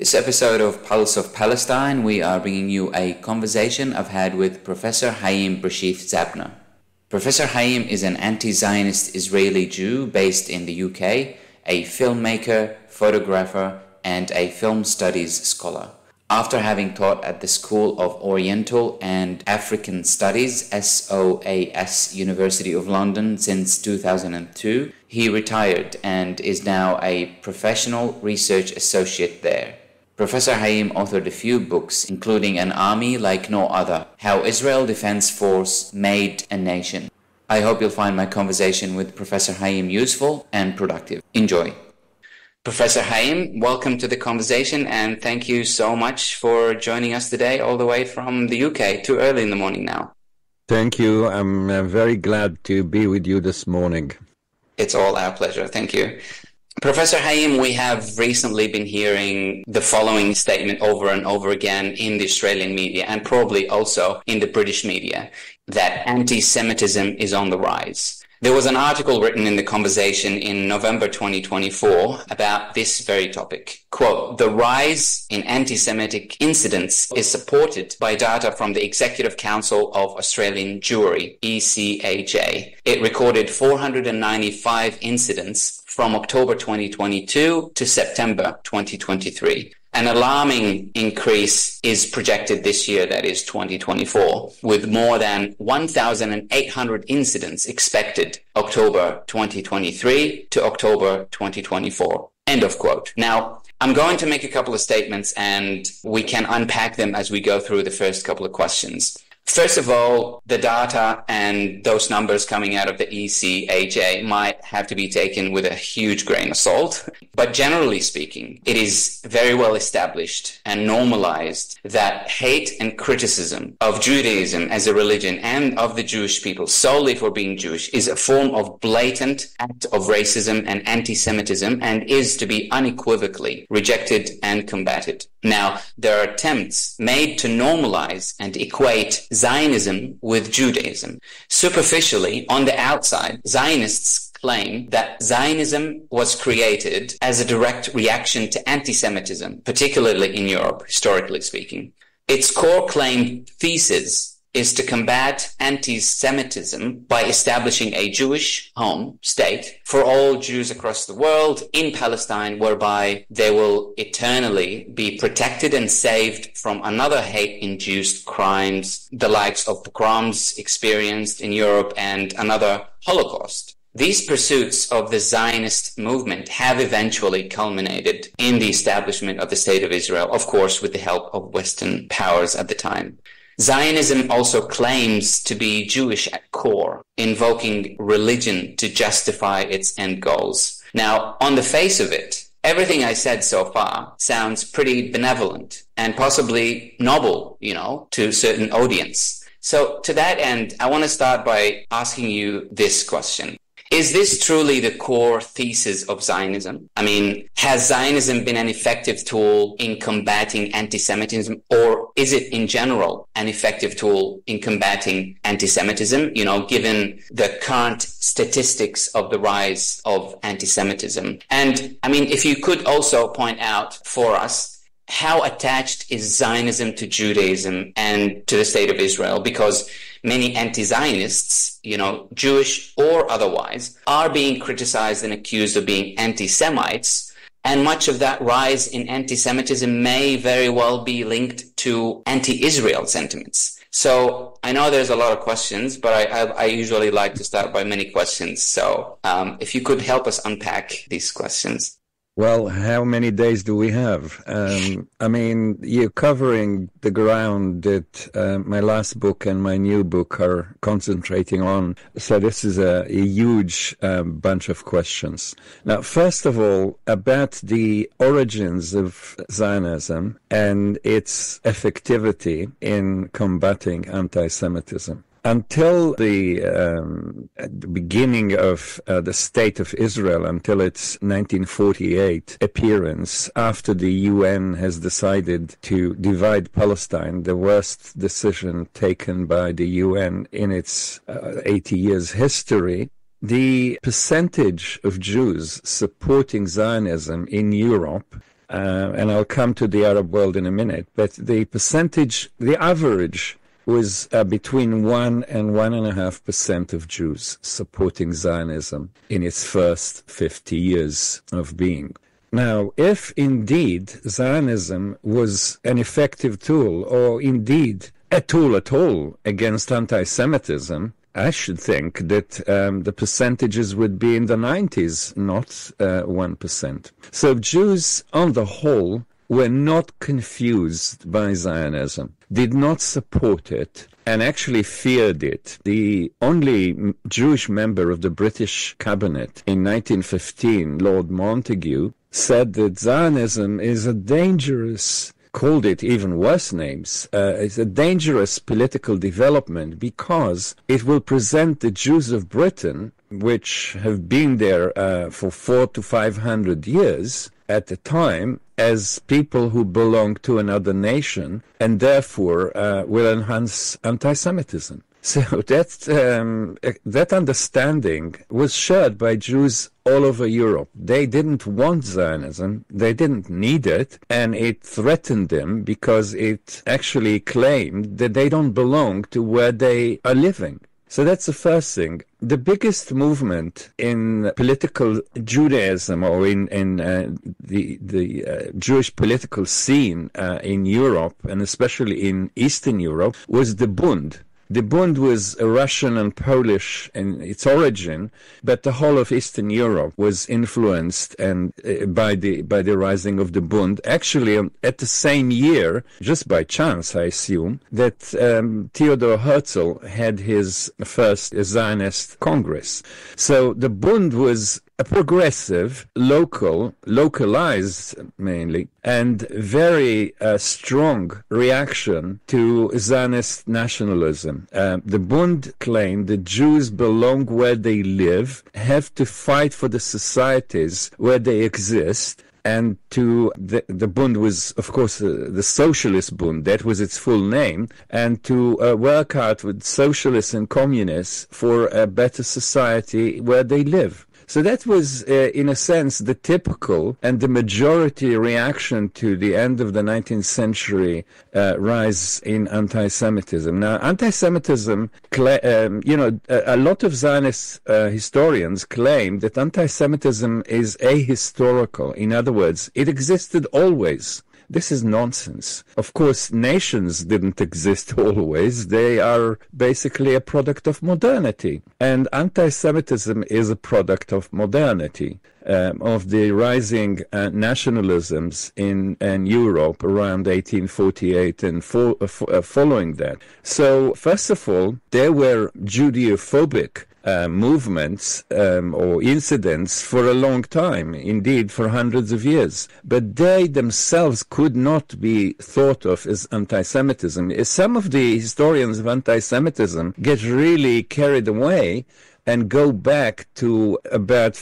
This episode of Pulse of Palestine, we are bringing you a conversation I've had with Professor Haim Brashith Zabner. Professor Haim is an anti-Zionist Israeli Jew based in the UK, a filmmaker, photographer, and a film studies scholar. After having taught at the School of Oriental and African Studies, SOAS, University of London since 2002, he retired and is now a professional research associate there. Professor Haim authored a few books, including An Army Like No Other, How Israel Defense Force Made a Nation. I hope you'll find my conversation with Professor Haim useful and productive. Enjoy. Professor Haim, welcome to the conversation, and thank you so much for joining us today all the way from the UK. Too early in the morning now. Thank you. I'm very glad to be with you this morning. It's all our pleasure. Thank you. Professor Haim, we have recently been hearing the following statement over and over again in the Australian media and probably also in the British media, that anti-Semitism is on the rise. There was an article written in The Conversation in November 2024 about this very topic. Quote, the rise in anti-Semitic incidents is supported by data from the Executive Council of Australian Jewry, ECAJ. It recorded 495 incidents from October 2022 to September 2023. An alarming increase is projected this year, that is 2024, with more than 1,800 incidents expected October 2023 to October 2024. End of quote. Now, I'm going to make a couple of statements and we can unpack them as we go through the first couple of questions. First of all, the data and those numbers coming out of the ECAJ might have to be taken with a huge grain of salt. But generally speaking, it is very well established and normalized that hate and criticism of Judaism as a religion and of the Jewish people solely for being Jewish is a form of blatant act of racism and anti-Semitism and is to be unequivocally rejected and combated. Now, there are attempts made to normalize and equate Zionism with Judaism. Superficially, on the outside, Zionists claim that Zionism was created as a direct reaction to anti-Semitism, particularly in Europe, historically speaking. Its core claimed thesis is to combat anti-Semitism by establishing a Jewish home state for all Jews across the world in Palestine, whereby they will eternally be protected and saved from another hate-induced crimes, the likes of pogroms experienced in Europe and another Holocaust. These pursuits of the Zionist movement have eventually culminated in the establishment of the State of Israel, of course, with the help of Western powers at the time. Zionism also claims to be Jewish at core, invoking religion to justify its end goals. Now, on the face of it, everything I said so far sounds pretty benevolent and possibly noble, to a certain audience. So to that end, I want to start by asking you this question. Is this truly the core thesis of Zionism? I mean, has Zionism been an effective tool in combating anti-Semitism, or is it in general an effective tool in combating anti-Semitism, given the current statistics of the rise of anti-Semitism? And I mean, if you could also point out for us, how attached is Zionism to Judaism and to the State of Israel? Because many anti-Zionists, Jewish or otherwise, are being criticized and accused of being anti-Semites, and much of that rise in anti-Semitism may very well be linked to anti-Israel sentiments. So I know there's a lot of questions, but I usually like to start by many questions. So if you could help us unpack these questions. Well, how many days do we have? You're covering the ground that my last book and my new book are concentrating on. So this is a huge bunch of questions. Now, first of all, about the origins of Zionism and its effectivity in combating anti-Semitism. Until the beginning of the State of Israel, until its 1948 appearance, after the UN has decided to divide Palestine, the worst decision taken by the UN in its 80 years history, the percentage of Jews supporting Zionism in Europe and I'll come to the Arab world in a minute, but the average was between 1 and 1.5% of Jews supporting Zionism in its first 50 years of being. Now, if indeed Zionism was an effective tool, or indeed a tool at all against anti-Semitism, I should think that the percentages would be in the 90s, not 1%. So Jews on the whole were not confused by Zionism, did not support it, and actually feared it. The only Jewish member of the British cabinet in 1915, Lord Montagu, said that Zionism is a dangerous, called it even worse names, it's a dangerous political development because it will present the Jews of Britain, which have been there for 400 to 500 years at the time, as people who belong to another nation, and therefore will enhance anti-Semitism. So that understanding was shared by Jews all over Europe. They didn't want Zionism, they didn't need it, and it threatened them because it actually claimed that they don't belong to where they are living. So that's the first thing. The biggest movement in political Judaism, or in the Jewish political scene in Europe, and especially in Eastern Europe, was the Bund. The Bund was Russian and Polish in its origin, but the whole of Eastern Europe was influenced and by the rising of the Bund. Actually, at the same year, just by chance, I assume, that Theodor Herzl had his first Zionist Congress. So the Bund was a progressive, localized mainly, and very strong reaction to Zionist nationalism. The Bund claimed that Jews belong where they live, have to fight for the societies where they exist, and the Bund was, of course, the Socialist Bund, that was its full name, and to work out with socialists and communists for a better society where they live. So that was, in a sense, the typical and the majority reaction to the end of the 19th century rise in anti-Semitism. Now, anti-Semitism, a lot of Zionist historians claim that anti-Semitism is ahistorical. In other words, it existed always. This is nonsense. Of course, nations didn't exist always. They are basically a product of modernity. And anti-Semitism is a product of modernity, of the rising nationalisms in Europe around 1848 and following that. So, first of all, there were Judeophobic movements or incidents for a long time, indeed for hundreds of years. But they themselves could not be thought of as anti-Semitism. Some of the historians of anti-Semitism get really carried away and go back to about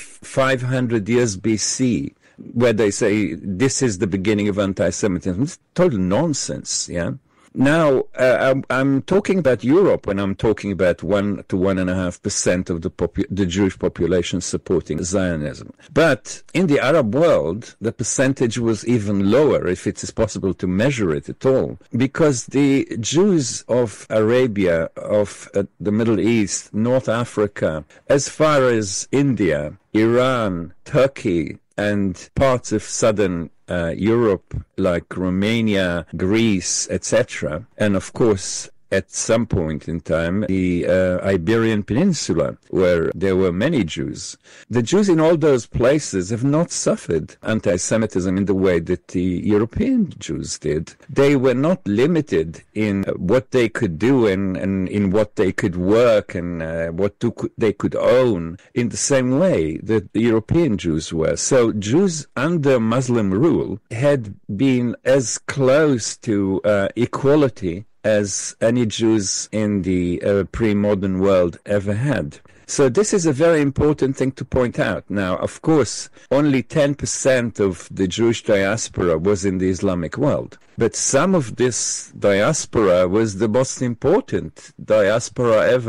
500 years BC, where they say this is the beginning of anti-Semitism. It's total nonsense, yeah? Now, I'm talking about Europe when I'm talking about 1 to 1.5% of the Jewish population supporting Zionism. But in the Arab world, the percentage was even lower, if it is possible to measure it at all, because the Jews of Arabia, of the Middle East, North Africa, as far as India, Iran, Turkey, and parts of southern Europe, like Romania, Greece, etc., and of course, at some point in time, the Iberian Peninsula, where there were many Jews. The Jews in all those places have not suffered anti-Semitism in the way that the European Jews did. They were not limited in what they could do and in what they could work and what they could own in the same way that the European Jews were. So Jews under Muslim rule had been as close to equality as any Jews in the pre-modern world ever had. So this is a very important thing to point out. Now, of course, only 10% of the Jewish diaspora was in the Islamic world. But some of this diaspora was the most important diaspora ever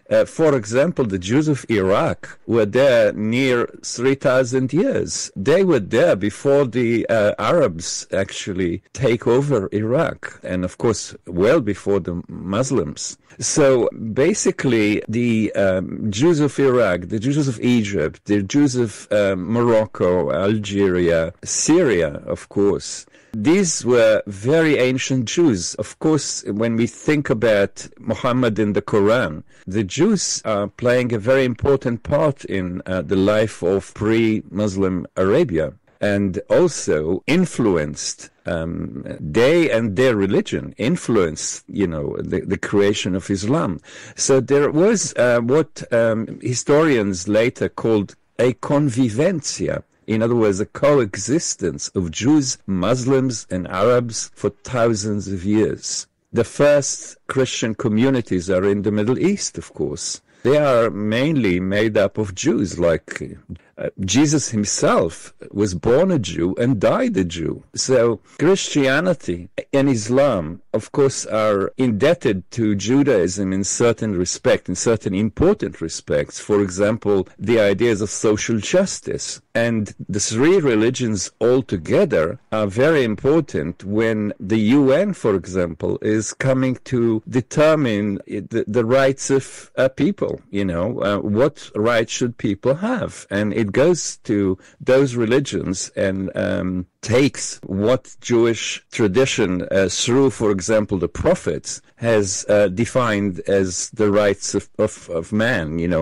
For example, the Jews of Iraq were there near 3,000 years. They were there before the Arabs actually take over Iraq, and of course, well before the Muslims. So basically, the Jews of Iraq, the Jews of Egypt, the Jews of Morocco, Algeria, Syria, of course, these were very ancient Jews. Of course, when we think about Muhammad in the Quran, the Jews are playing a very important part in the life of pre-Muslim Arabia, and also influenced they and their religion influenced, the creation of Islam. So there was what historians later called a convivencia. In other words, a coexistence of Jews, Muslims, and Arabs for thousands of years. The first Christian communities are in the Middle East, of course. They are mainly made up of Jews, like Jesus himself was born a Jew and died a Jew. So Christianity and Islam, of course, are indebted to Judaism in certain respects, in certain important respects. For example, the ideas of social justice. And the three religions altogether are very important when the UN, for example, is coming to determine the rights of people. What rights should people have? And it goes to those religions and takes what Jewish tradition through, for example, the prophets has defined as the rights of man, in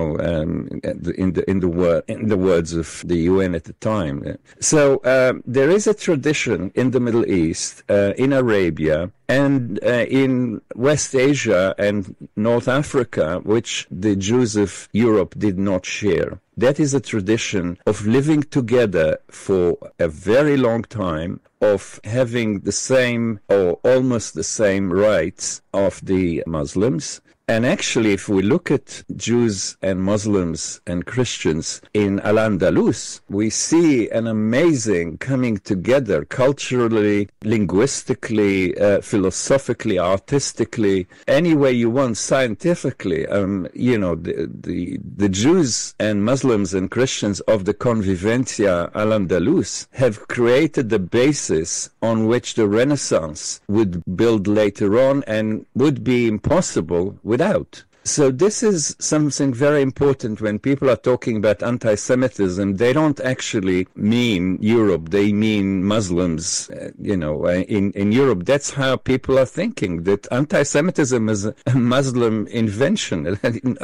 the words of the UN at the time. So there is a tradition in the Middle East, in Arabia, and in West Asia and North Africa, which the Jews of Europe did not share. That is a tradition of living together for a very long time, of having the same or almost the same rights of the Muslims. And actually, if we look at Jews and Muslims and Christians in Al-Andalus, we see an amazing coming together culturally, linguistically, philosophically, artistically, any way you want, scientifically. The Jews and Muslims and Christians of the Convivencia Al-Andalus have created the basis on which the Renaissance would build later on and would be impossible without. So this is something very important when people are talking about anti-Semitism. They don't actually mean Europe. They mean Muslims, in Europe. That's how people are thinking, that anti-Semitism is a Muslim invention.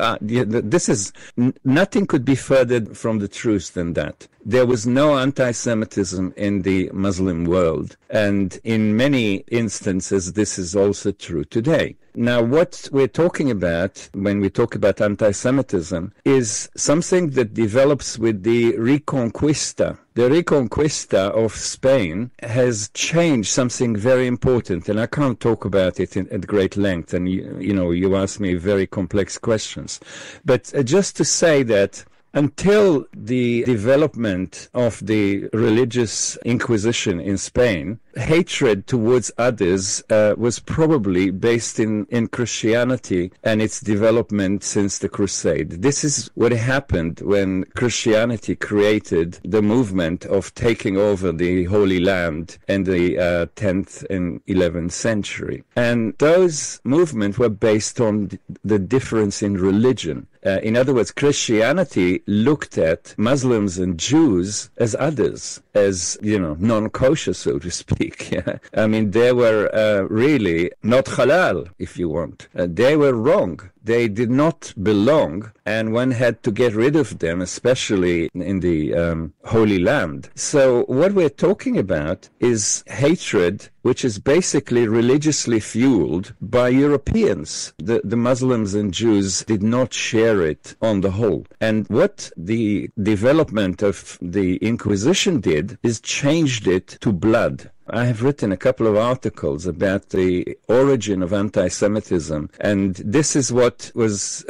Nothing could be further from the truth than that. There was no anti-Semitism in the Muslim world. And in many instances, this is also true today. Now, what we're talking about when we talk about anti-Semitism is something that develops with the Reconquista. The Reconquista of Spain has changed something very important, and I can't talk about it at great length, and you ask me very complex questions. But just to say that until the development of the religious Inquisition in Spain, hatred towards others was probably based in Christianity and its development since the Crusade. This is what happened when Christianity created the movement of taking over the Holy Land in the 10th and 11th century. And those movements were based on the difference in religion. In other words, Christianity looked at Muslims and Jews as others, as, non-kosher, so to speak. I mean, they were really not halal, if you want. They were wrong. They did not belong, and one had to get rid of them, especially in the Holy Land. So what we're talking about is hatred, which is basically religiously fueled by Europeans. The Muslims and Jews did not share it on the whole. And what the development of the Inquisition did is changed it to blood. I have written a couple of articles about the origin of anti-Semitism, and this is what was,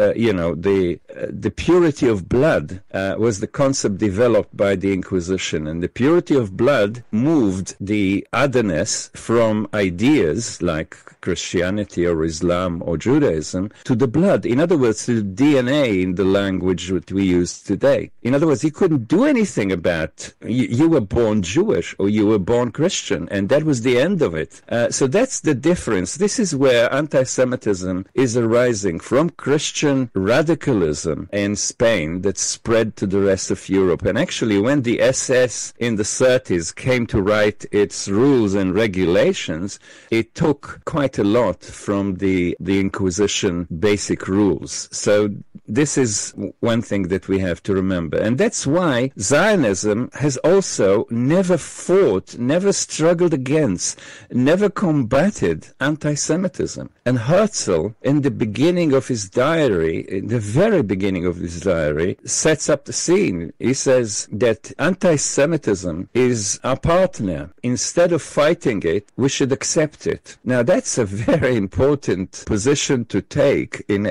the purity of blood was the concept developed by the Inquisition, and the purity of blood moved the otherness from ideas like Christianity or Islam or Judaism to the blood. In other words, to the DNA in the language that we use today. In other words, you couldn't do anything about you were born Jewish or you were born Christian, and that was the end of it. So that's the difference. This is where anti-Semitism is arising from Christian radicalism in Spain that spread to the rest of Europe. And actually, when the SS in the 30s came to write its rules and regulations, it took quite a lot from the Inquisition basic rules. So this is one thing that we have to remember. And that's why Zionism has also never fought, never struggled against, never combated anti-Semitism. And Herzl, in the beginning of his diary, in the very beginning of his diary, sets up the scene. He says that anti-Semitism is our partner. Instead of fighting it, we should accept it. Now, that's a very important position to take in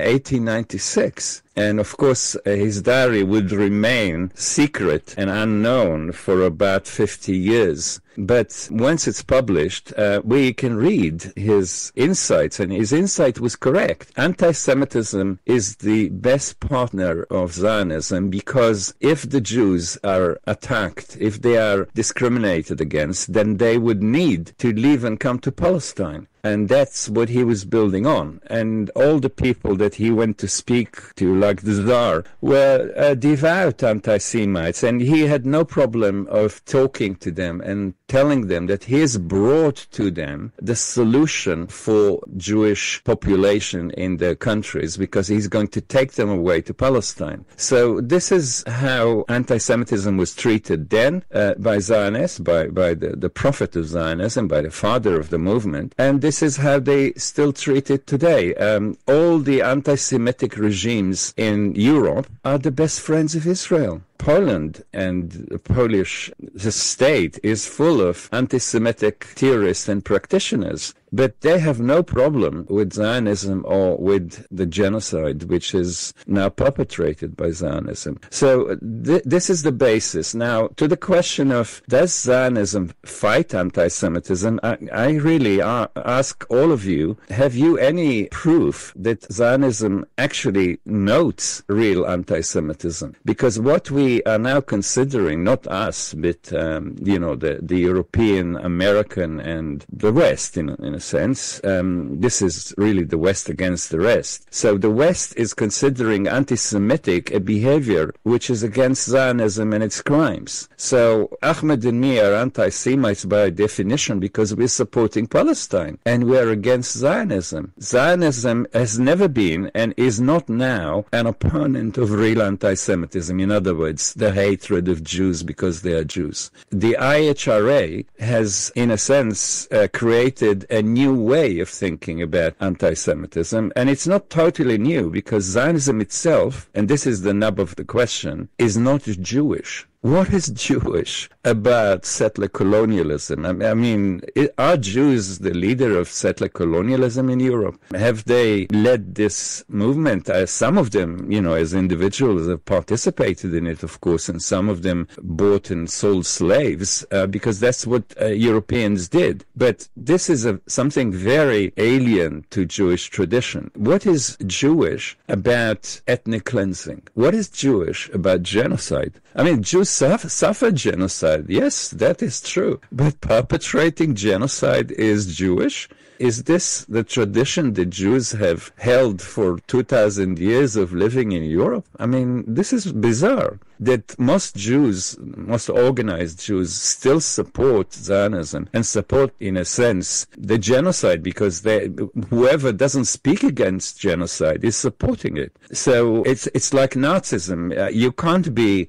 1896. And of course, his diary would remain secret and unknown for about 50 years. But once it's published, we can read his insights, and his insight was correct. Anti-Semitism is the best partner of Zionism, because if the Jews are attacked, if they are discriminated against, then they would need to leave and come to Palestine. And that's what he was building on. And all the people that he went to speak to, like the Tsar, were devout anti-Semites. And he had no problem of talking to them and telling them that he has brought to them the solution for Jewish population in their countries, because he's going to take them away to Palestine. So this is how anti-Semitism was treated then by Zionists, by the prophet of Zionism, by the father of the movement. And this is how they still treat it today. All the anti-Semitic regimes in Europe are the best friends of Israel. Poland and the Polish state is full of anti-Semitic theorists and practitioners, but they have no problem with Zionism or with the genocide which is now perpetrated by Zionism. So this is the basis. Now, to the question of does Zionism fight anti-Semitism, I really ask all of you, have you any proof that Zionism actually notes real anti-Semitism? Because what we are now considering, not us, but the European, American, and the West, in a sense. This is really the West against the rest. So the West is considering anti-Semitic a behavior which is against Zionism and its crimes. So Ahmed and me are anti-Semites by definition because we're supporting Palestine and we're against Zionism. Zionism has never been and is not now an opponent of real anti-Semitism. In other words, the hatred of Jews because they are Jews. The IHRA has, in a sense, created a new way of thinking about anti-Semitism, and it's not totally new because Zionism itself, and this is the nub of the question, is not Jewish. What is Jewish about settler colonialism? I mean, are Jews the leader of settler colonialism in Europe? Have they led this movement? Some of them, as individuals have participated in it, of course, and some of them bought and sold slaves because that's what Europeans did. But this is something very alien to Jewish tradition. What is Jewish about ethnic cleansing? What is Jewish about genocide? I mean, Jews suffered genocide. Yes, that is true. But perpetrating genocide is Jewish? Is this the tradition the Jews have held for 2,000 years of living in Europe? I mean, this is bizarre that most Jews, most organized Jews, still support Zionism and support, in a sense, the genocide because whoever doesn't speak against genocide is supporting it. So it's like Nazism. You can't be,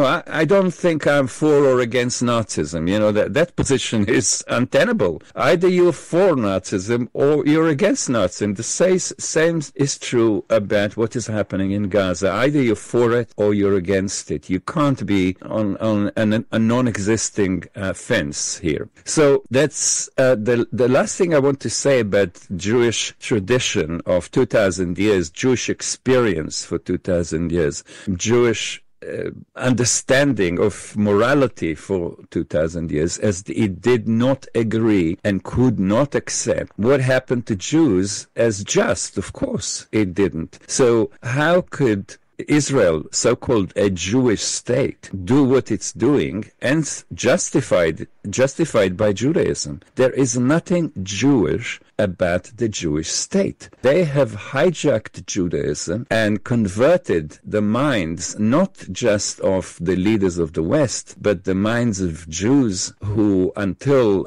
I don't think I'm for or against Nazism. That position is untenable. Either you're for Nazism or you're against Nazism. The same is true about what is happening in Gaza. Either you're for it or you're against it. it. You can't be on a non-existing fence here. So that's the last thing I want to say about Jewish tradition of 2,000 years, Jewish experience for 2,000 years, Jewish understanding of morality for 2,000 years, as it did not agree and could not accept what happened to Jews as just. Of course, it didn't. So how could Israel, so-called a Jewish state, do what it's doing and justified by Judaism? There is nothing Jewish about the Jewish state. They have hijacked Judaism and converted the minds not just of the leaders of the West, but the minds of Jews who until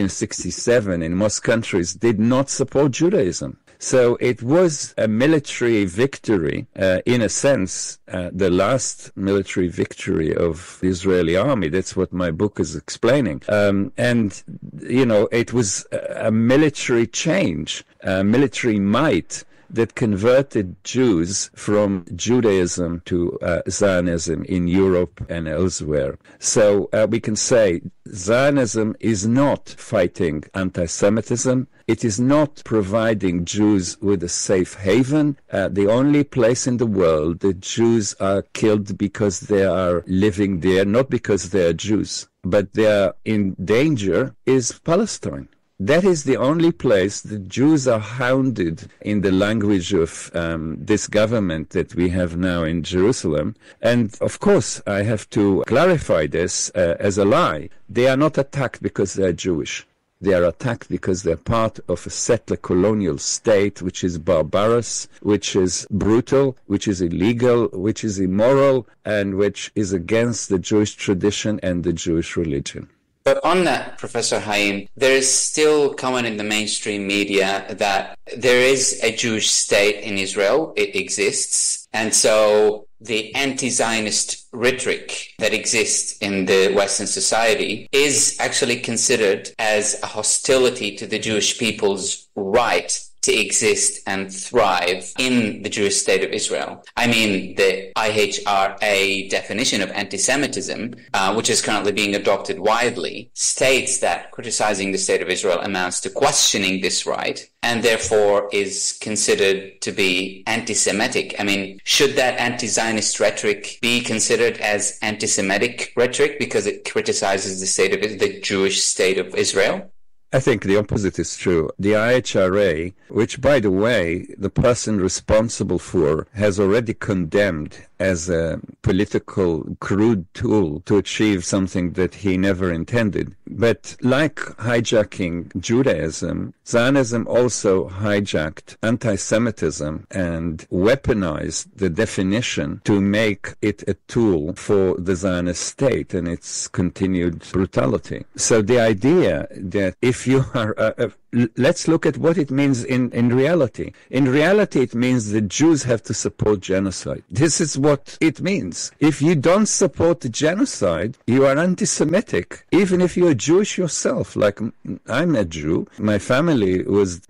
1967 in most countries did not support Judaism. So it was a military victory, in a sense, the last military victory of the Israeli army. That's what my book is explaining. And, it was a military change, military might that converted Jews from Judaism to Zionism in Europe and elsewhere. So we can say Zionism is not fighting anti-Semitism. It is not providing Jews with a safe haven. The only place in the world that Jews are killed because they are living there, not because they are Jews, but they are in danger, is Palestine. That is the only place the Jews are hounded in the language of this government that we have now in Jerusalem. And of course, I have to clarify this as a lie. They are not attacked because they are Jewish. They are attacked because they're part of a settler colonial state which is barbarous, which is brutal, which is illegal, which is immoral, and which is against the Jewish tradition and the Jewish religion. But on that, Professor Haim, there is still common in the mainstream media that there is a Jewish state in Israel. It exists. And so the anti-Zionist rhetoric that exists in the Western society is actually considered as a hostility to the Jewish people's right to exist and thrive in the Jewish state of Israel. I mean, the IHRA definition of anti-Semitism, which is currently being adopted widely, states that criticizing the state of Israel amounts to questioning this right and therefore is considered to be anti-Semitic. I mean, should that anti-Zionist rhetoric be considered as anti-Semitic rhetoric because it criticizes the Jewish state of Israel? I think the opposite is true. The IHRA, which, by the way, the person responsible for has already condemned as a political crude tool to achieve something that he never intended. But like hijacking Judaism, Zionism also hijacked anti-Semitism and weaponized the definition to make it a tool for the Zionist state and its continued brutality. So the idea that if you are let's look at what it means in reality. In reality, it means that Jews have to support genocide. This is what it means. If you don't support the genocide, you are anti-Semitic, even if you're Jewish yourself. Like, I'm a Jew. My family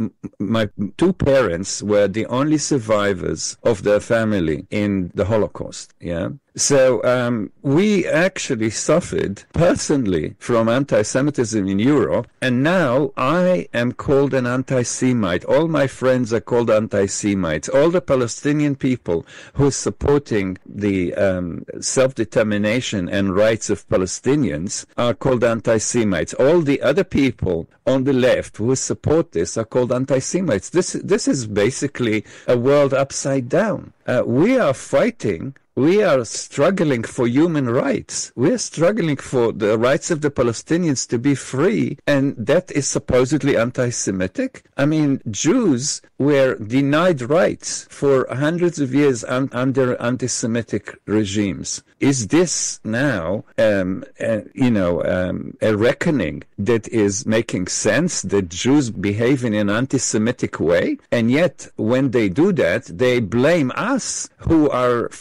my two parents were the only survivors of their family in the Holocaust. Yeah. So we actually suffered personally from anti-Semitism in Europe, and now I am called an anti-Semite. All my friends are called anti-Semites. All the Palestinian people who are supporting the self-determination and rights of Palestinians are called anti-Semites. All the other people on the left who support this are called anti-Semites. This is basically a world upside down. We are fighting. We are struggling for human rights. We are struggling for the rights of the Palestinians to be free, and that is supposedly anti-Semitic? I mean, Jews were denied rights for hundreds of years under anti-Semitic regimes. Is this now, a reckoning that is making sense, that Jews behave in an anti-Semitic way? And yet, when they do that, they blame us who are fighting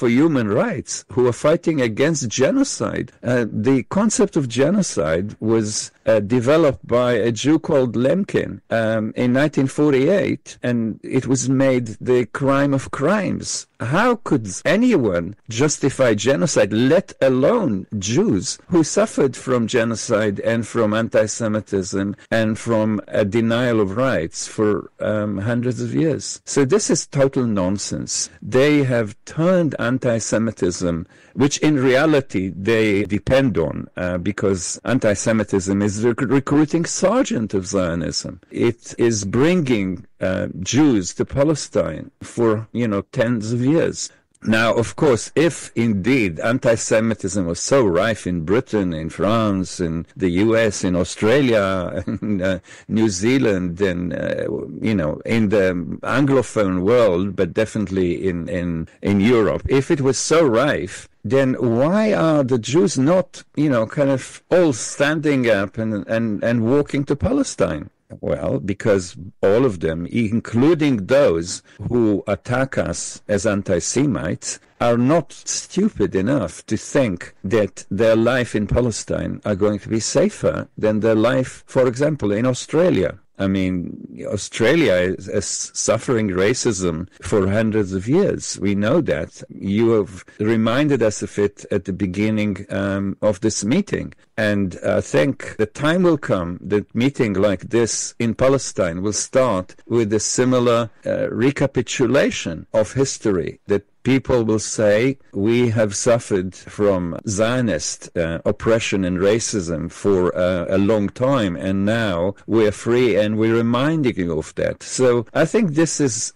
for human rights, who are fighting against genocide. The concept of genocide was developed by a Jew called Lemkin in 1948, and it was made the crime of crimes. How could anyone justify genocide, let alone Jews who suffered from genocide and from anti-Semitism and from a denial of rights for hundreds of years? So this is total nonsense. They have turned anti-Semitism, which in reality they depend on, because anti-Semitism is the recruiting sergeant of Zionism. It is bringing Jews to Palestine for, tens of years. Now, of course, if indeed anti-Semitism was so rife in Britain, in France, in the US, in Australia, in New Zealand, and, in the Anglophone world, but definitely in Europe, if it was so rife, then why are the Jews not, kind of all standing up and walking to Palestine? Well, because all of them, including those who attack us as anti-Semites, are not stupid enough to think that their life in Palestine are going to be safer than their life, for example, in Australia. I mean, Australia is suffering racism for hundreds of years. We know that. You have reminded us of it at the beginning of this meeting. And I think the time will come that meeting like this in Palestine will start with a similar recapitulation of history, that people will say, we have suffered from Zionist oppression and racism for a long time, and now we're free, and we're reminding you of that. So I think this is,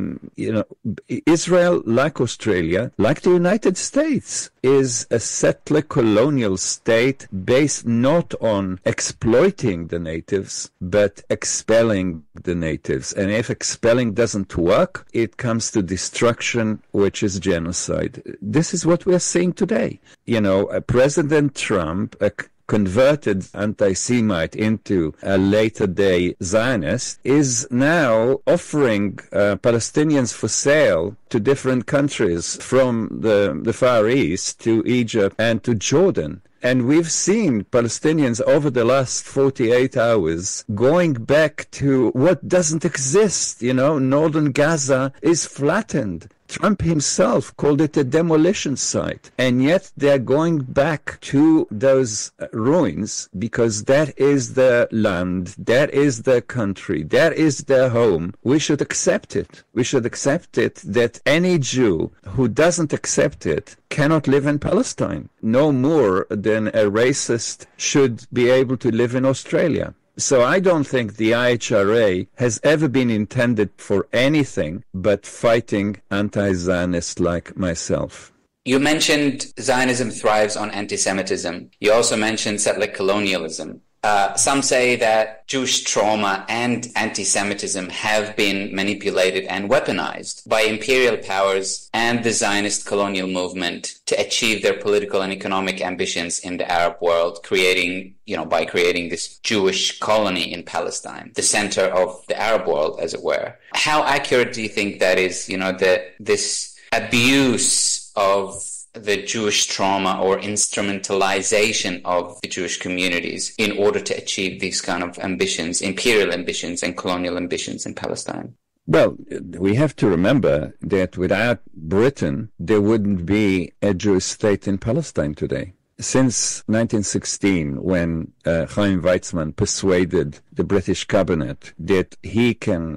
Israel, like Australia, like the United States, is a settler colonial state based not on exploiting the natives, but expelling the natives. And if expelling doesn't work, it comes to destruction, which is genocide. This is what we're seeing today. President Trump, a converted anti-Semite into a later-day Zionist, is now offering Palestinians for sale to different countries, from the Far East to Egypt and to Jordan. And we've seen Palestinians over the last 48 hours going back to what doesn't exist. Northern Gaza is flattened. Trump himself called it a demolition site. And yet they're going back to those ruins because that is their land, that is their country, that is their home. We should accept it. We should accept it that any Jew who doesn't accept it cannot live in Palestine, no more than a racist should be able to live in Australia. So I don't think the IHRA has ever been intended for anything but fighting anti-Zionists like myself. You mentioned Zionism thrives on anti-Semitism. You also mentioned settler colonialism. Some say that Jewish trauma and anti-Semitism have been manipulated and weaponized by imperial powers and the Zionist colonial movement to achieve their political and economic ambitions in the Arab world, by creating this Jewish colony in Palestine, the center of the Arab world, as it were. How accurate do you think that is, this abuse of the Jewish trauma or instrumentalization of the Jewish communities in order to achieve these kind of ambitions, imperial ambitions and colonial ambitions in Palestine? Well, we have to remember that without Britain, there wouldn't be a Jewish state in Palestine today. Since 1916, when Chaim Weizmann persuaded the British cabinet that he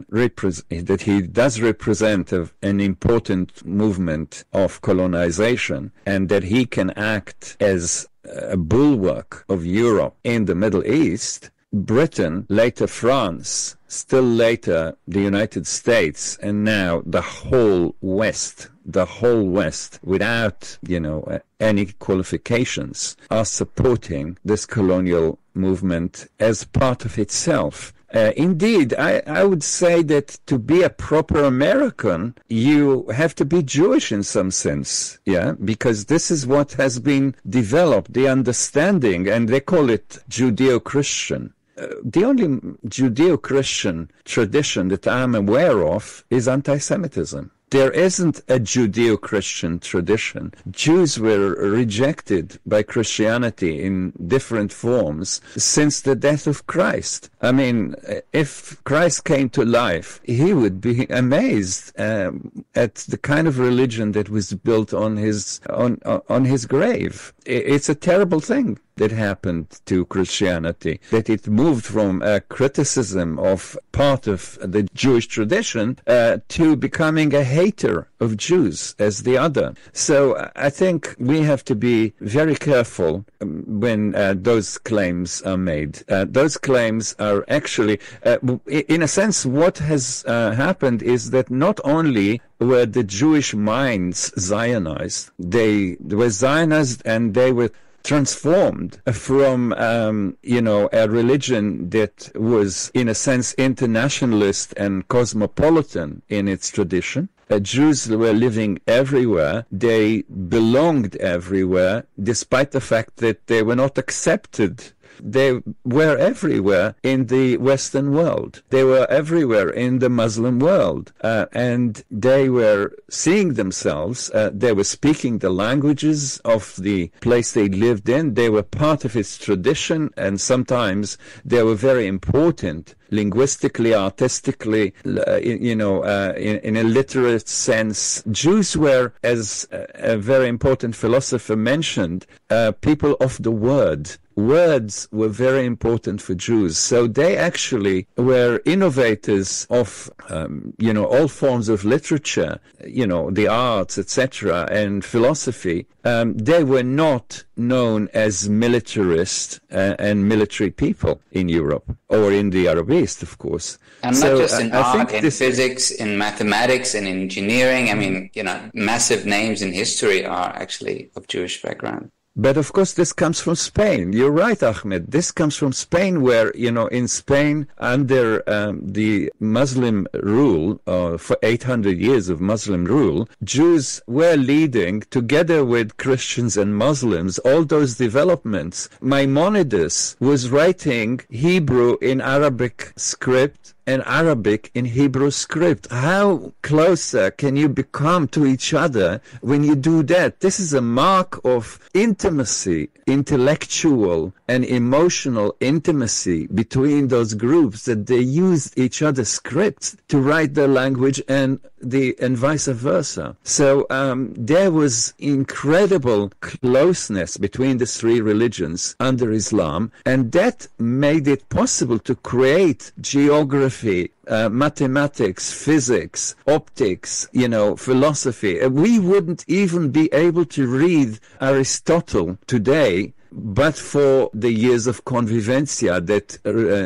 does represent an important movement of colonization, and that he can act as a bulwark of Europe in the Middle East, Britain, later France, still later the United States, and now the whole West, without, any qualifications, are supporting this colonial movement as part of itself. Indeed, I would say that to be a proper American, you have to be Jewish in some sense, because this is what has been developed, the understanding, and they call it Judeo-Christian. The only Judeo-Christian tradition that I'm aware of is anti-Semitism. There isn't a Judeo-Christian tradition. Jews were rejected by Christianity in different forms since the death of Christ. I mean, if Christ came to life, he would be amazed at the kind of religion that was built on his grave. It's a terrible thing that happened to Christianity, that it moved from a criticism of part of the Jewish tradition to becoming a hater of Jews as the other. So I think we have to be very careful when those claims are made. Those claims are actually, in a sense, what has happened is that not only were the Jewish minds Zionized, they were Zionized and they were transformed from, a religion that was, in a sense, internationalist and cosmopolitan in its tradition. Jews were living everywhere. They belonged everywhere, despite the fact that they were not accepted. They were everywhere in the Western world. They were everywhere in the Muslim world. And they were seeing themselves, they were speaking the languages of the place they lived in. They were part of its tradition, and sometimes they were very important linguistically, artistically, in a literate sense. Jews were, as a very important philosopher mentioned, people of the word. Words were very important for Jews. So they actually were innovators of, all forms of literature, the arts, etc., and philosophy. They were not known as militarist and military people in Europe or in the Arab East, of course. And not just in art, in physics, in mathematics, and engineering. I mean, massive names in history are actually of Jewish background. But of course, this comes from Spain. You're right, Ahmed. This comes from Spain, where, in Spain, under the Muslim rule, for 800 years of Muslim rule, Jews were leading, together with Christians and Muslims, all those developments. Maimonides was writing Hebrew in Arabic script and Arabic in Hebrew script. How closer can you become to each other when you do that? This is a mark of intimacy, intellectual and emotional intimacy between those groups, that they used each other's scripts to write their language and vice versa. So there was incredible closeness between the three religions under Islam, and that made it possible to create geography, mathematics, physics, optics, philosophy. We wouldn't even be able to read Aristotle today but for the years of convivencia that,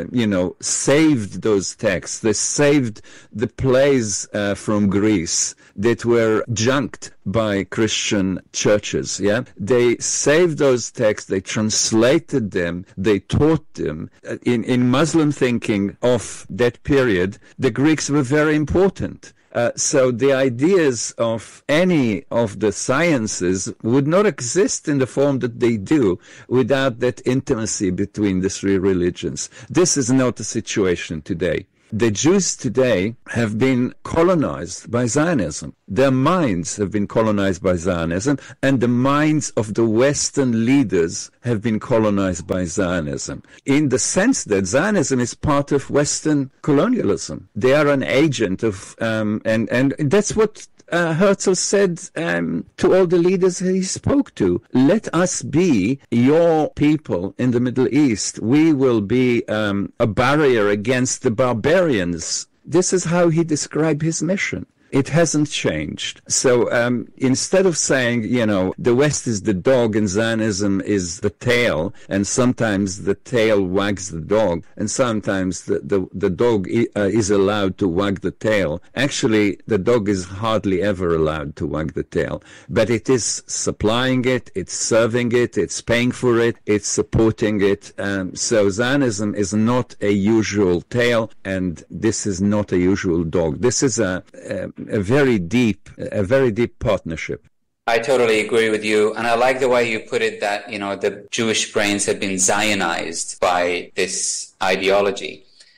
saved those texts. They saved the plays from Greece that were junked by Christian churches, They saved those texts, they translated them, they taught them. In Muslim thinking of that period, the Greeks were very important. So the ideas of any of the sciences would not exist in the form that they do without that intimacy between the three religions. This is not the situation today. The Jews today have been colonized by Zionism. Their minds have been colonized by Zionism, and the minds of the Western leaders have been colonized by Zionism, in the sense that Zionism is part of Western colonialism. They are an agent of, and that's what Herzl said to all the leaders he spoke to. Let us be your people in the Middle East. We will be a barrier against the barbarians. This is how he described his mission. It hasn't changed. So instead of saying, the West is the dog and Zionism is the tail, and sometimes the tail wags the dog, and sometimes the dog is allowed to wag the tail. Actually, the dog is hardly ever allowed to wag the tail. But it is supplying it, it's serving it, it's paying for it, it's supporting it. So Zionism is not a usual tail, and this is not a usual dog. This is a very deep partnership. I totally agree with you. And I like the way you put it that, the Jewish brains have been Zionized by this ideology.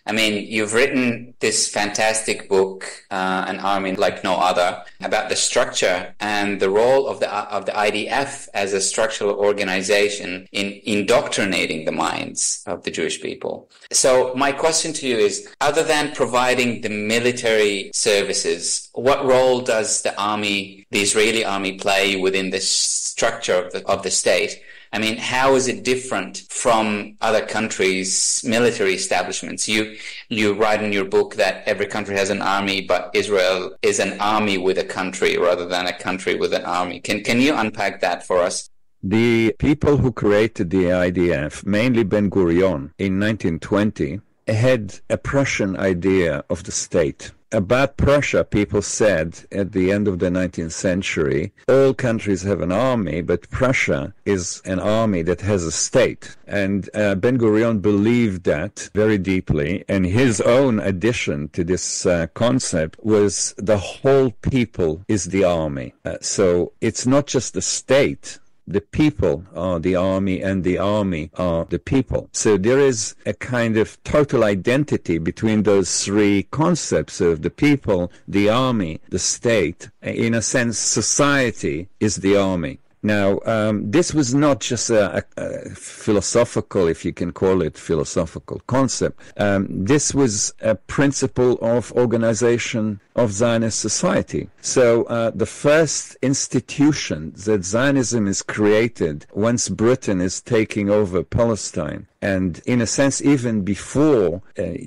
I mean, you've written this fantastic book, An Army Like No Other, about the structure and the role of the IDF as a structural organization in indoctrinating the minds of the Jewish people. So my question to you is, other than providing the military services, what role does the Israeli army play within the structure of the state? I mean, how is it different from other countries' military establishments? You write in your book that every country has an army, but Israel is an army with a country rather than a country with an army. Can you unpack that for us? The people who created the IDF, mainly Ben-Gurion, in 1920, had a Prussian idea of the state. About Prussia, people said at the end of the 19th century, all countries have an army, but Prussia is an army that has a state. And Ben-Gurion believed that very deeply, and his own addition to this concept was the whole people is the army. So it's not just the state. The people are the army, and the army are the people. So there is a kind of total identity between those three concepts of the people, the army, the state. In a sense, society is the army. Now, this was not just a philosophical, if you can call it philosophical concept. This was a principle of organization of Zionist society. So the first institution that Zionism is created once Britain is taking over Palestine, and in a sense, even before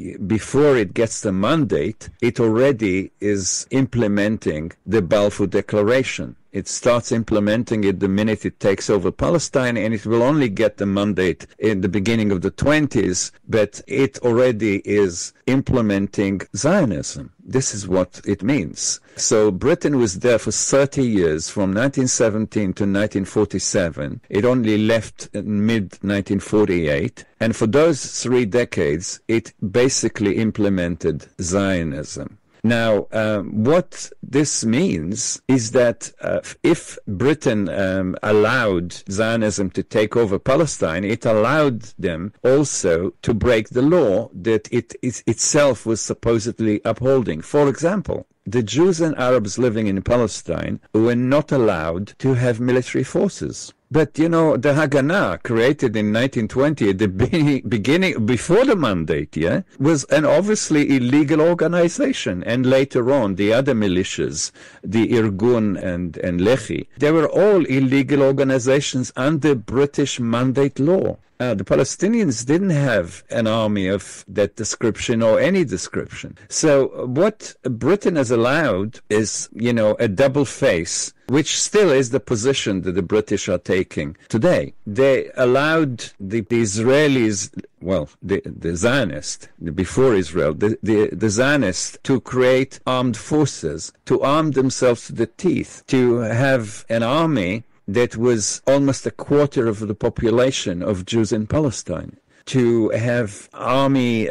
it gets the mandate, it already is implementing the Balfour Declaration. It starts implementing it the minute it takes over Palestine, and it will only get the mandate in the beginning of the 20s, but it already is implementing Zionism. This is what it means. So Britain was there for 30 years, from 1917 to 1947. It only left in mid-1948. And for those 3 decades, it basically implemented Zionism. Now, what this means is that if Britain allowed Zionism to take over Palestine, it allowed them also to break the law that it itself was supposedly upholding. For example, the Jews and Arabs living in Palestine were not allowed to have military forces. But, you know, the Haganah, created in 1920, at the beginning, before the mandate, was an obviously illegal organization. And later on, the other militias, the Irgun and Lehi, they were all illegal organizations under British mandate law. The Palestinians didn't have an army of that description or any description. So what Britain has allowed is, you know, a double face, which still is the position that the British are taking today. They allowed the Israelis, well, the Zionists, before Israel, the Zionists to create armed forces, to arm themselves to the teeth, to have an army that was almost a quarter of the population of Jews in Palestine, to have army,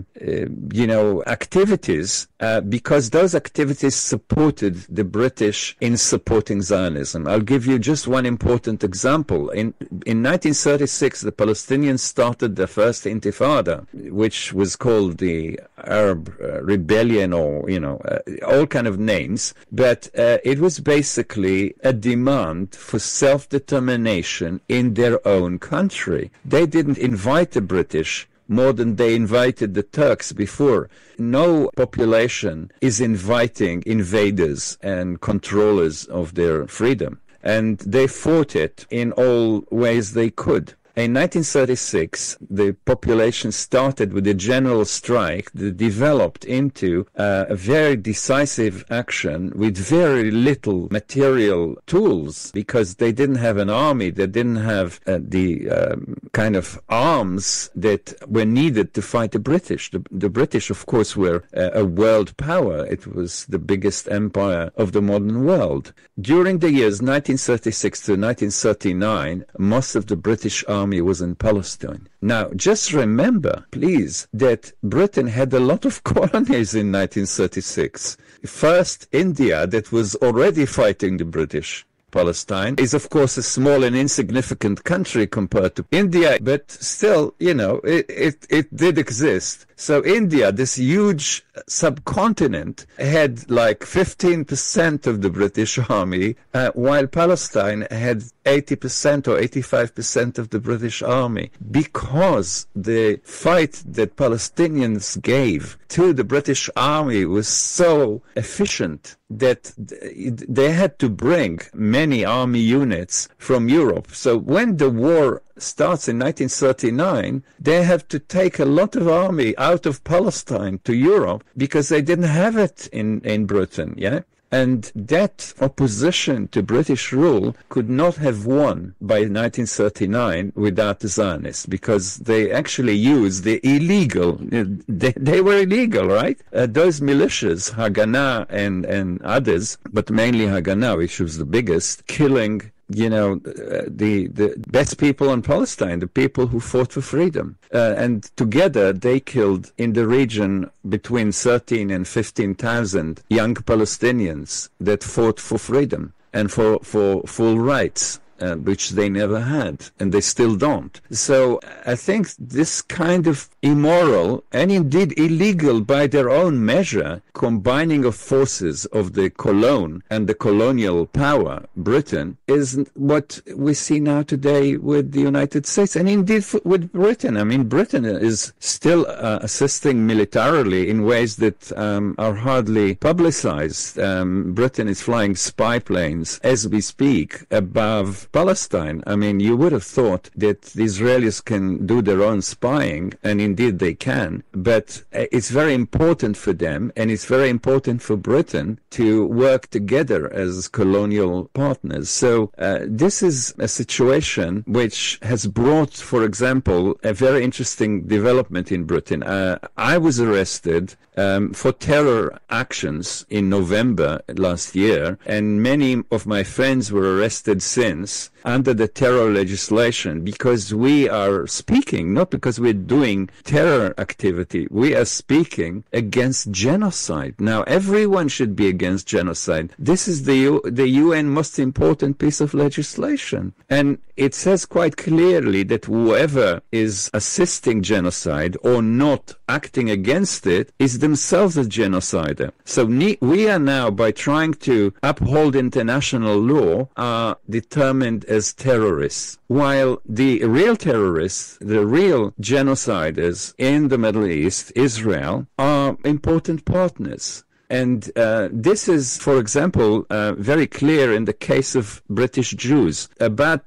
activities, because those activities supported the British in supporting Zionism. I'll give you just one important example. In 1936, the Palestinians started the first Intifada, which was called the Arab Rebellion, or, all kind of names. But it was basically a demand for self-determination in their own country. They didn't invite the British more than they invited the Turks before. No population is inviting invaders and controllers of their freedom. And they fought it in all ways they could. In 1936, the population started with a general strike that developed into a very decisive action with very little material tools, because they didn't have an army, they didn't have the kind of arms that were needed to fight the British. The British, of course, were a world power. It was the biggest empire of the modern world. During the years 1936 to 1939, most of the British army was in Palestine. Now, just remember, please, that Britain had a lot of colonies in 1936. First, India, that was already fighting the British. Palestine is, of course, a small and insignificant country compared to India, but still, it did exist. So India, this huge subcontinent, had like 15% of the British army, while Palestine had 80% or 85% of the British army, because the fight that Palestinians gave to the British army was so efficient that they had to bring many army units from Europe. So when the war starts in 1939, they have to take a lot of army out of Palestine to Europe because they didn't have it in Britain, yeah? And that opposition to British rule could not have won by 1939 without the Zionists, because they actually used the illegal, they were illegal, right? Those militias, Haganah and others, but mainly Haganah, which was the biggest, killing the best people in Palestine, the people who fought for freedom. And together they killed in the region between 13 and 15,000 young Palestinians that fought for freedom and for full rights. Which they never had, and they still don't. So I think this kind of immoral and indeed illegal by their own measure combining of forces of the colon and the colonial power, Britain, is what we see now today with the United States and indeed with Britain. I mean, Britain is still assisting militarily in ways that are hardly publicized. Britain is flying spy planes as we speak above Palestine. I mean, you would have thought that the Israelis can do their own spying, and indeed they can, but it's very important for them, and it's very important for Britain to work together as colonial partners. So this is a situation which has brought, for example, a very interesting development in Britain. I was arrested for terror actions in November last year, and many of my friends were arrested since under the terror legislation, because we are speaking, not because we're doing terror activity, we are speaking against genocide. Now, everyone should be against genocide. This is the UN most important piece of legislation. And it says quite clearly that whoever is assisting genocide or not acting against it is themselves a genocider. So we are now, by trying to uphold international law, are determined as terrorists, while the real terrorists, the real genociders in the Middle East, Israel, are important partners. And this is, for example, very clear in the case of British Jews, about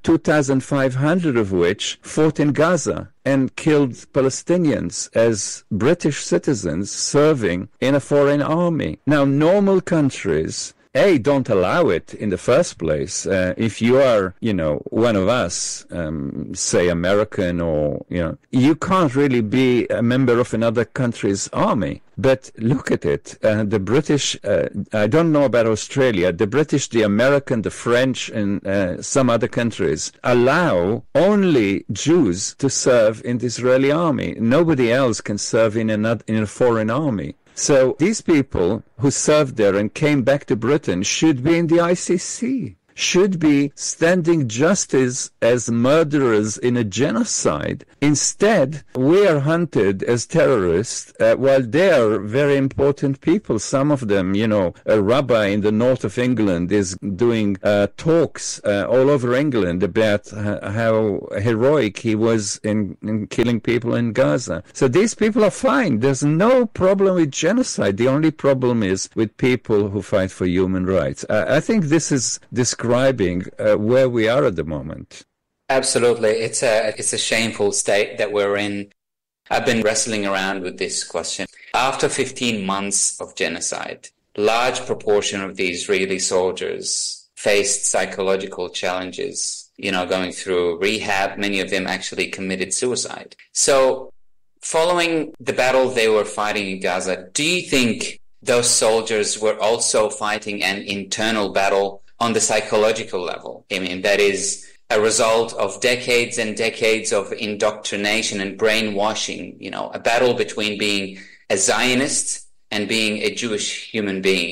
2,500 of which fought in Gaza and killed Palestinians as British citizens serving in a foreign army. Now, normal countries don't allow it in the first place. If you are, one of us, say American or, you can't really be a member of another country's army. But look at it. The British, I don't know about Australia, the British, the American, the French, and some other countries allow only Jews to serve in the Israeli army. Nobody else can serve in a foreign army. So these people who served there and came back to Britain should be in the ICC, should be standing justice as murderers in a genocide. Instead, we are hunted as terrorists, while they are very important people. Some of them, a rabbi in the north of England is doing talks all over England about how heroic he was in killing people in Gaza. So these people are fine. There's no problem with genocide. The only problem is with people who fight for human rights. I think this is describing where we are at the moment. Absolutely. It's a shameful state that we're in. I've been wrestling around with this question. After 15 months of genocide, large proportion of the Israeli soldiers faced psychological challenges, going through rehab. Many of them actually committed suicide. So following the battle they were fighting in Gaza, do you think those soldiers were also fighting an internal battle on the psychological level? I mean, that is a result of decades and decades of indoctrination and brainwashing, a battle between being a Zionist and being a Jewish human being.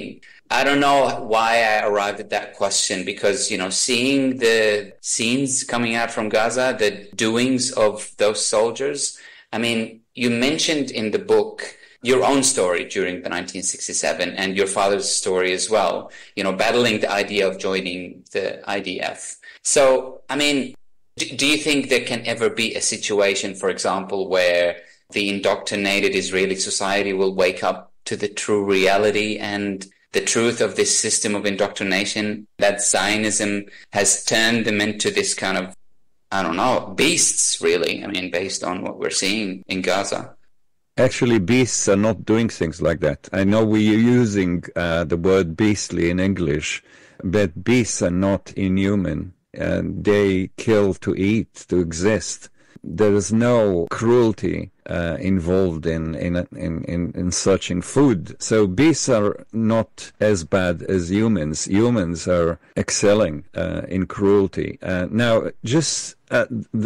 I don't know why I arrived at that question because, seeing the scenes coming out from Gaza, the doings of those soldiers, I mean, you mentioned in the book your own story during the 1967 and your father's story as well, battling the idea of joining the IDF. So, I mean, do you think there can ever be a situation, for example, where the indoctrinated Israeli society will wake up to the true reality and the truth of this system of indoctrination, that Zionism has turned them into this kind of, I don't know, beasts, really, I mean, based on what we're seeing in Gaza? Actually, beasts are not doing things like that. I know we're using the word beastly in English, but beasts are not inhuman. And they kill to eat, to exist. There is no cruelty involved in searching food. So beasts are not as bad as humans. Humans are excelling in cruelty. Now, just at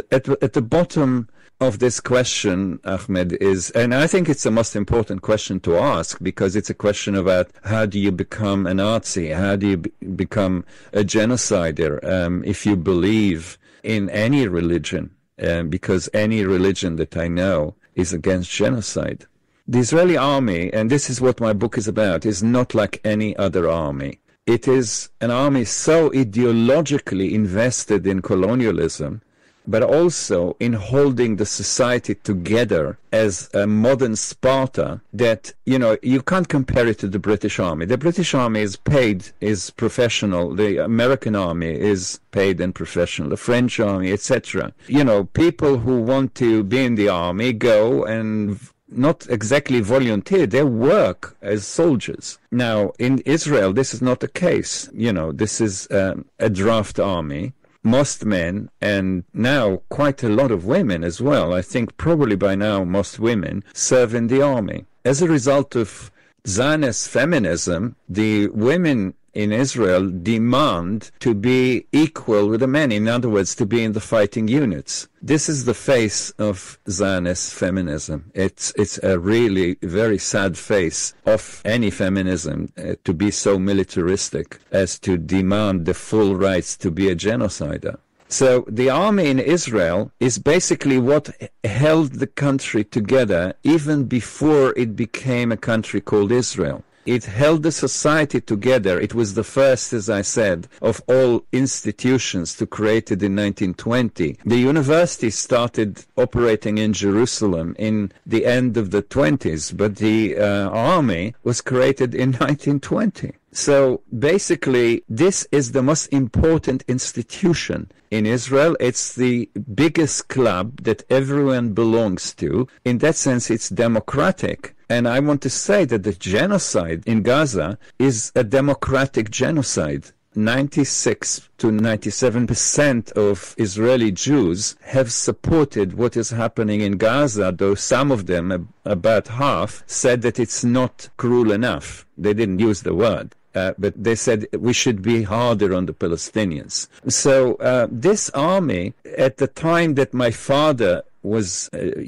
the bottom of this question, Ahmed, is, and I think it's the most important question to ask, because it's a question about how do you become a Nazi? How do you become a genocider if you believe in any religion? Because any religion that I know is against genocide. The Israeli army, and this is what my book is about, is not like any other army. It is an army so ideologically invested in colonialism, but also in holding the society together as a modern Sparta that, you can't compare it to the British Army. The British Army is paid, is professional. The American Army is paid and professional. The French Army, etc. People who want to be in the army go and not exactly volunteer, they work as soldiers. Now, in Israel, this is not the case. This is a draft army. Most men, and now quite a lot of women as well, I think probably by now most women, serve in the army. As a result of Zionist feminism, the women in Israel demand to be equal with the men, in other words, to be in the fighting units. This is the face of Zionist feminism. It's a really very sad face of any feminism to be so militaristic as to demand the full rights to be a genocider. So the army in Israel is basically what held the country together even before it became a country called Israel. It held the society together. It was the first, as I said, of all institutions to create it in 1920. The university started operating in Jerusalem in the end of the 20s, but the army was created in 1920. So basically, this is the most important institution in Israel. It's the biggest club that everyone belongs to. In that sense, it's democratic. And I want to say that the genocide in Gaza is a democratic genocide. 96 to 97% of Israeli Jews have supported what is happening in Gaza, though some of them, about half, said that it's not cruel enough. They didn't use the word. But they said we should be harder on the Palestinians. So this army, at the time that my father was,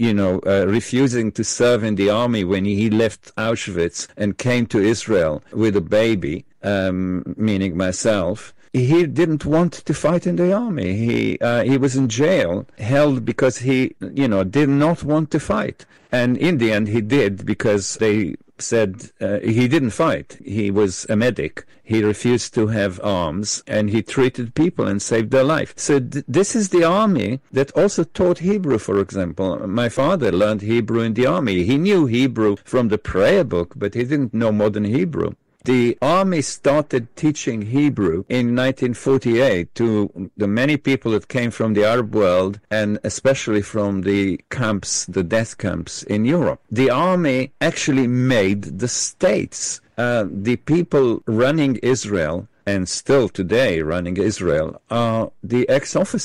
refusing to serve in the army when he left Auschwitz and came to Israel with a baby, meaning myself, he didn't want to fight in the army. He was in jail, held because he, did not want to fight. And in the end, he did because they said he didn't fight. He was a medic. He refused to have arms, and he treated people and saved their life. So this is the army that also taught Hebrew, for example. My father learned Hebrew in the army. He knew Hebrew from the prayer book, but he didn't know modern Hebrew. The army started teaching Hebrew in 1948 to the many people that came from the Arab world and especially from the camps, the death camps in Europe. The army actually made the states. The people running Israel and still today running Israel are the ex-officers.